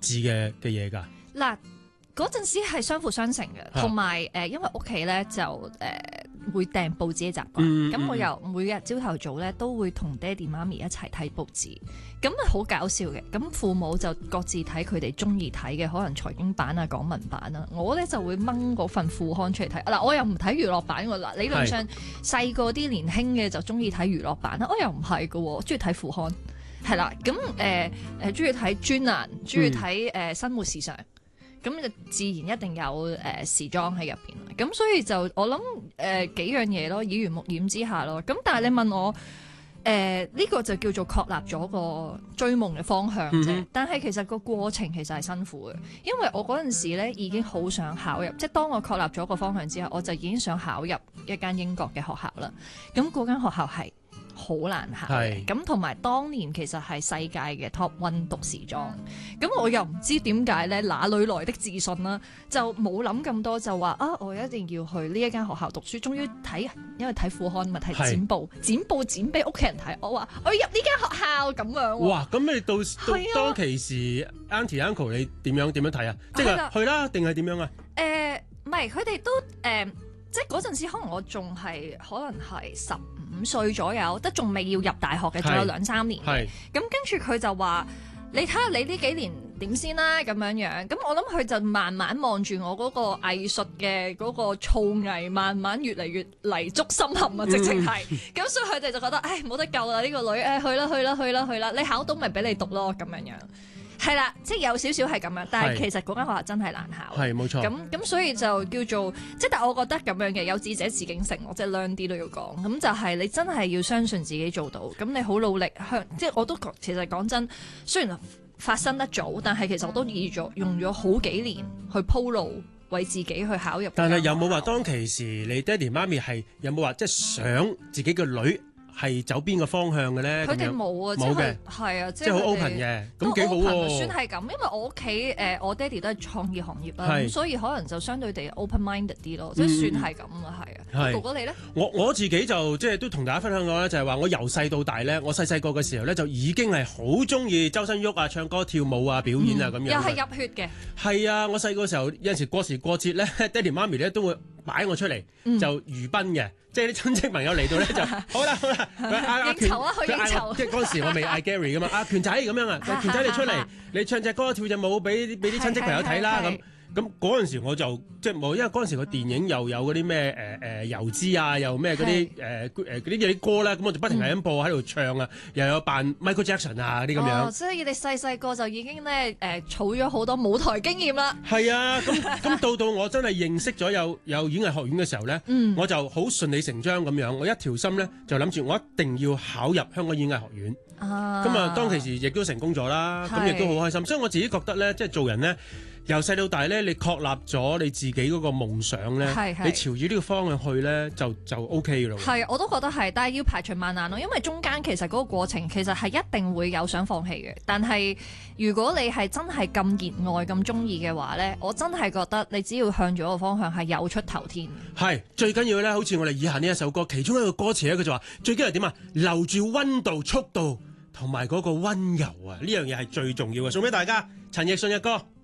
致嘅嘢㗎？ 嗱，嗰陣時係相輔相成嘅，同埋因為屋企咧就會訂報紙嘅習慣，咁我又每日朝頭早咧都會同爹哋媽咪一齊睇報紙，咁啊好搞笑嘅。咁父母就各自睇佢哋中意睇嘅，可能財經版啊、港聞版啊，我咧就會掹嗰份副刊出嚟睇。嗱，我又唔睇娛樂版㗎喇，理論上細個啲年輕嘅就中意睇娛樂版啦，我又唔係㗎喎，中意睇副刊，係啦，咁中意睇專欄，中意睇生活時尚。咁就自然一定有時裝喺入邊，咁所以就我諗幾樣嘢咯，耳濡目染之下咯。咁但係你問我呢個就叫做確立咗個追夢嘅方向啫。但係其實個過程其實係辛苦嘅，因為我嗰陣時咧已經好想考入，即係當我確立咗個方向之後，我就已經想考入一間英國嘅學校啦。咁嗰間學校係好難考嘅，咁同埋當年其實係世界嘅 Top One 讀時裝，咁我又唔知點解咧，哪裏來的自信啦？就冇諗咁多，就話我一定要去呢一間學校讀書。終於睇，因為睇副刊咪睇剪報，剪俾屋企人睇。我話我要入呢間學校咁樣。哇！ 咁你到當其時 Auntie Uncle 你點樣睇啊？即係去啦，定係點樣啊？ 唔係，佢哋都即係嗰陣時，可能我仲係可能係15歲左右，都仲未要入大學嘅，仲有2-3年嘅。咁跟住佢就話：你睇下你呢幾年點先啦，咁樣樣。咁我諗佢就慢慢望住我嗰個藝術嘅嗰個造詣，慢慢越嚟越泥足深陷啊！直情係。咁所以佢哋就覺得：唉，冇得救啦！呢個女，去啦！你考到咪俾你讀咯，咁樣樣。係啦，即係有少少係咁樣，但係其實嗰間學校真係難考。係冇錯。咁所以就叫做即係，但係我覺得咁樣嘅有志者事竟成，我即係靚啲都要講。咁就係你真係要相信自己做到。咁你好努力即係我都其實講真，雖然發生得早，但係其實我都用咗好幾年去鋪路，為自己去考入。 但係有冇話當其時你爹哋媽咪係有冇話即係想自己嘅女係走邊個方向嘅咧？ 佢哋冇啊，冇嘅，係啊， 即係好 open 嘅，咁幾好喎。 算係咁，因為我屋企我爹哋都係創業行業啦，咁所以可能就相對地 open-minded 啲咯，即係算係咁啊，係啊。哥哥你咧？ 我自己就即係都同大家分享過咧，就係話我由細到大咧，我細個嘅時候咧就已經係好中意周身喐啊、唱歌跳舞啊、表演啊咁樣。 又係入血嘅。係啊，我細個時候有陣時過時過節咧，爹哋媽咪咧都會擺我出嚟就娛賓嘅。即係啲親戚朋友嚟到咧就好啦， 應酬啊，去應酬。 即係嗰陣時我未嗌 Gary 噶嘛，阿權仔咁樣啊，權仔你出嚟，你唱隻歌跳隻舞俾啲親戚朋友睇啦咁。咁嗰陣時我就即係冇，因為嗰陣時個電影又有嗰啲咩油脂啊，又咩嗰啲歌啦，咁我就不停係咁播喺度唱啊，又有扮 Michael Jackson 啊啲咁樣。 所以你細個就已經咧儲咗好多舞台經驗啦。 係啊，咁到我真係認識咗有演藝學院嘅時候咧，我就好順理成章咁樣，我一條心咧就諗住我一定要考入香港演藝學院。咁啊，當其時亦都成功咗啦，咁亦都好開心。所以我自己覺得咧，即係做人咧。由細到大咧，你確立咗你自己嗰個夢想咧，你朝住呢個方向去咧，就 OK 嘅咯。 係，我都覺得係，但係要排除萬難咯，因為中間其實嗰個過程其實係一定會有想放棄嘅。但係如果你係真係咁熱愛、咁中意嘅話咧，我真係覺得你只要向住嗰個方向係有出頭天。係最緊要咧，好似我哋以下呢一首歌，其中一個歌詞咧，佢就話最緊要係點啊？留住溫度、速度同埋嗰個溫柔啊！呢樣嘢係最重要嘅，送俾大家陳奕迅嘅歌。